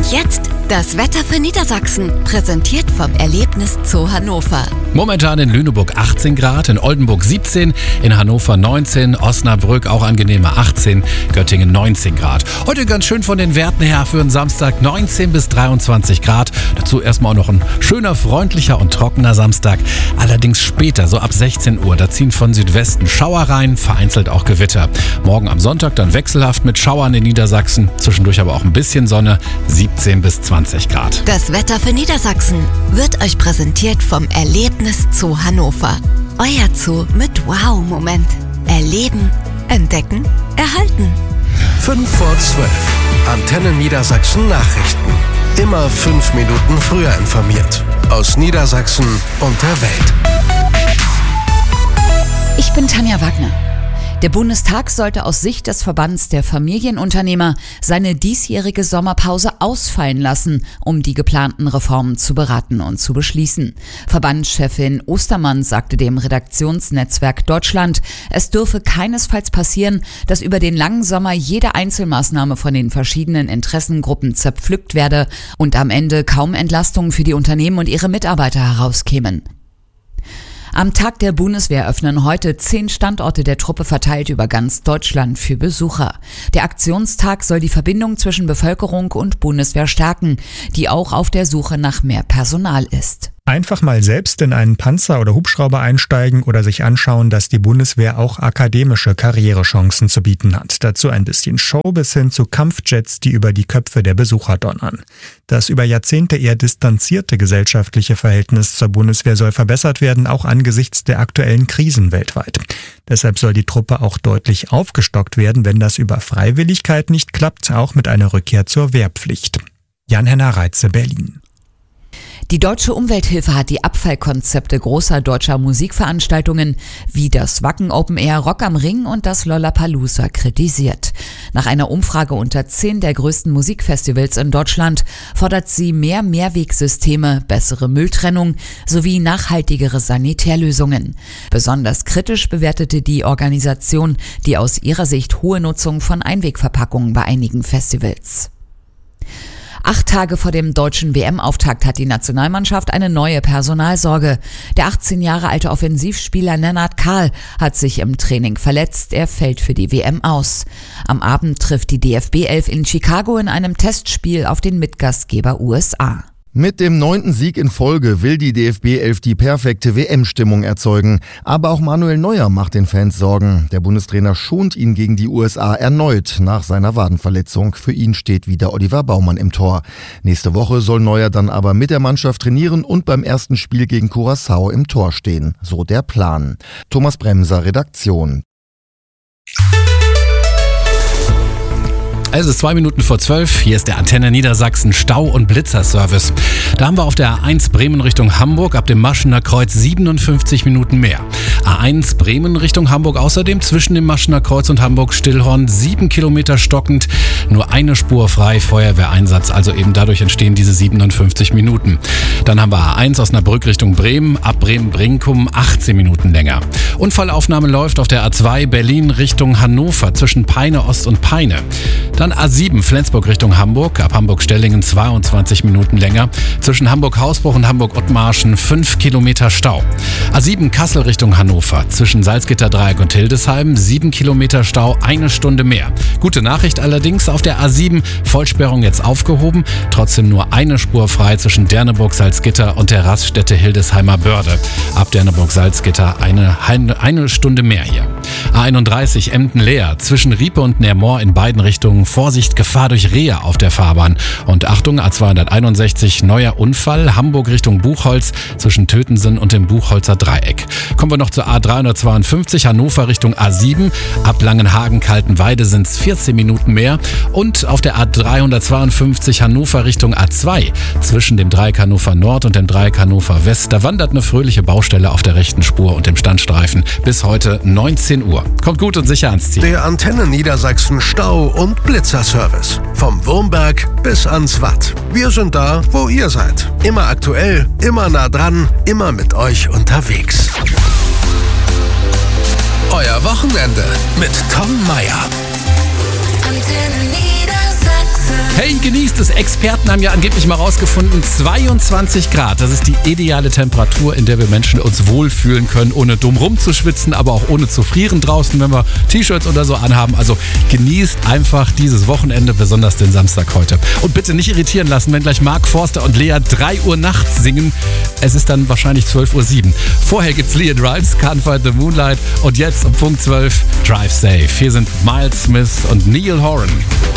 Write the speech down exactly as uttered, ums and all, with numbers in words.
jetzt das Wetter für Niedersachsen, präsentiert vom Erlebnis Zoo Hannover. Momentan in Lüneburg achtzehn Grad, in Oldenburg siebzehn, in Hannover neunzehn, Osnabrück auch angenehme achtzehn, Göttingen neunzehn Grad. Heute ganz schön von den Werten her für einen Samstag neunzehn bis dreiundzwanzig Grad. Dazu erstmal auch noch ein schöner, freundlicher und trockener Samstag. Allerdings später, so ab sechzehn Uhr, da ziehen von Südwesten Schauer rein, vereinzelt auch Gewitter. Morgen am Sonntag dann wechselhaft mit Schauern in Niedersachsen, zwischendurch aber auch ein bisschen Sonne, siebzehn bis zwanzig Grad. Das Wetter für Niedersachsen wird euch präsentiert vom Erlebnis Zoo Hannover. Euer Zoo mit Wow-Moment. Erleben, entdecken, erhalten. fünf vor zwölf. Antenne Niedersachsen Nachrichten. Immer fünf Minuten früher informiert. Aus Niedersachsen und der Welt. Ich bin Tanja Wagner. Der Bundestag sollte aus Sicht des Verbands der Familienunternehmer seine diesjährige Sommerpause ausfallen lassen, um die geplanten Reformen zu beraten und zu beschließen. Verbandschefin Ostermann sagte dem Redaktionsnetzwerk Deutschland, es dürfe keinesfalls passieren, dass über den langen Sommer jede Einzelmaßnahme von den verschiedenen Interessengruppen zerpflückt werde und am Ende kaum Entlastungen für die Unternehmen und ihre Mitarbeiter herauskämen. Am Tag der Bundeswehr öffnen heute zehn Standorte der Truppe verteilt über ganz Deutschland für Besucher. Der Aktionstag soll die Verbindung zwischen Bevölkerung und Bundeswehr stärken, die auch auf der Suche nach mehr Personal ist. Einfach mal selbst in einen Panzer oder Hubschrauber einsteigen oder sich anschauen, dass die Bundeswehr auch akademische Karrierechancen zu bieten hat. Dazu ein bisschen Show bis hin zu Kampfjets, die über die Köpfe der Besucher donnern. Das über Jahrzehnte eher distanzierte gesellschaftliche Verhältnis zur Bundeswehr soll verbessert werden, auch angesichts der aktuellen Krisen weltweit. Deshalb soll die Truppe auch deutlich aufgestockt werden, wenn das über Freiwilligkeit nicht klappt, auch mit einer Rückkehr zur Wehrpflicht. Jan-Henner Reitze, Berlin. Die Deutsche Umwelthilfe hat die Abfallkonzepte großer deutscher Musikveranstaltungen wie das Wacken Open Air Rock am Ring und das Lollapalooza kritisiert. Nach einer Umfrage unter zehn der größten Musikfestivals in Deutschland fordert sie mehr Mehrwegsysteme, bessere Mülltrennung sowie nachhaltigere Sanitärlösungen. Besonders kritisch bewertete die Organisation die aus ihrer Sicht hohe Nutzung von Einwegverpackungen bei einigen Festivals. Acht Tage vor dem deutschen W M-Auftakt hat die Nationalmannschaft eine neue Personalsorge. Der achtzehn Jahre alte Offensivspieler Lennart Kahl hat sich im Training verletzt. Er fällt für die W M aus. Am Abend trifft die D F B elf in Chicago in einem Testspiel auf den Mitgastgeber U S A. Mit dem neunten Sieg in Folge will die D F B elf die perfekte W M-Stimmung erzeugen. Aber auch Manuel Neuer macht den Fans Sorgen. Der Bundestrainer schont ihn gegen die U S A erneut nach seiner Wadenverletzung. Für ihn steht wieder Oliver Baumann im Tor. Nächste Woche soll Neuer dann aber mit der Mannschaft trainieren und beim ersten Spiel gegen Curaçao im Tor stehen. So der Plan. Thomas Bremser, Redaktion. Es ist zwei Minuten vor zwölf, hier ist der Antenne Niedersachsen Stau- und Blitzerservice. Da haben wir auf der A eins Bremen Richtung Hamburg ab dem Maschener Kreuz siebenundfünfzig Minuten mehr. A eins Bremen Richtung Hamburg außerdem zwischen dem Maschener Kreuz und Hamburg-Stillhorn sieben Kilometer stockend, nur eine Spur frei, Feuerwehreinsatz, also eben dadurch entstehen diese siebenundfünfzig Minuten. Dann haben wir A eins Osnabrück Richtung Bremen, ab Bremen-Brinkum achtzehn Minuten länger. Unfallaufnahme läuft auf der A zwei Berlin Richtung Hannover zwischen Peine Ost und Peine. Dann A sieben Flensburg Richtung Hamburg, ab Hamburg-Stellingen zweiundzwanzig Minuten länger. Zwischen Hamburg-Hausbruch und Hamburg-Ottmarschen fünf Kilometer Stau. A sieben Kassel Richtung Hannover, zwischen Salzgitter-Dreieck und Hildesheim sieben Kilometer Stau, eine Stunde mehr. Gute Nachricht allerdings, auf der A sieben Vollsperrung jetzt aufgehoben, trotzdem nur eine Spur frei zwischen Derneburg-Salzgitter und der Raststätte Hildesheimer Börde. Ab Derneburg-Salzgitter eine, eine Stunde mehr hier. A einunddreißig Emden-Leer, zwischen Riepe und Nermont in beiden Richtungen Vorsicht, Gefahr durch Rehe auf der Fahrbahn. Und Achtung, A zweihunderteinundsechzig, neuer Unfall, Hamburg Richtung Buchholz, zwischen Tötensen und dem Buchholzer Dreieck. Kommen wir noch zur A dreihundertzweiundfünfzig, Hannover Richtung A sieben, ab Langenhagen-Kaltenweide sind es vierzehn Minuten mehr. Und auf der A dreihundertzweiundfünfzig, Hannover Richtung A zwei, zwischen dem Dreieck Hannover Nord und dem Dreieck Hannover West, da wandert eine fröhliche Baustelle auf der rechten Spur und dem Standstreifen bis heute neunzehn Uhr. Kommt gut und sicher ans Ziel. Der Antenne Niedersachsen Stau- und Blitzerservice. Vom Wurmberg bis ans Watt. Wir sind da, wo ihr seid. Immer aktuell, immer nah dran, immer mit euch unterwegs. Euer Wochenende mit Tom Meyer. Antenne Niedersachsen. Hey, genießt es. Experten haben ja angeblich mal rausgefunden, zweiundzwanzig Grad, das ist die ideale Temperatur, in der wir Menschen uns wohlfühlen können, ohne dumm rumzuschwitzen, aber auch ohne zu frieren draußen, wenn wir T-Shirts oder so anhaben. Also genießt einfach dieses Wochenende, besonders den Samstag heute. Und bitte nicht irritieren lassen, wenn gleich Mark Forster und Lea drei Uhr nachts singen. Es ist dann wahrscheinlich zwölf Uhr sieben. Vorher gibt's Lea Drives, Can't Fight the Moonlight und jetzt um Punkt zwölf Drive Safe. Hier sind Miles Smith und Neil Horan.